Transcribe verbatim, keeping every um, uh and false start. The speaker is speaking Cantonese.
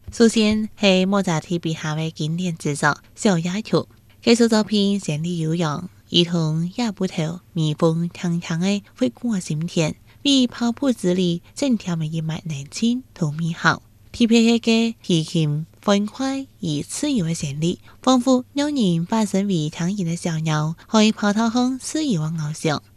首先係莫扎特筆下嘅經典之作《小野曲》，這首作品旋律悠揚，如同野布頭，微風輕輕嘅拂過心田，比跑步之里整條嘅一脈年輕同美好。特別係個輕輕歡快而自由嘅旋律，仿佛讓人化身為輕盈嘅小鳥，可以拋頭向自由嘅翱翔。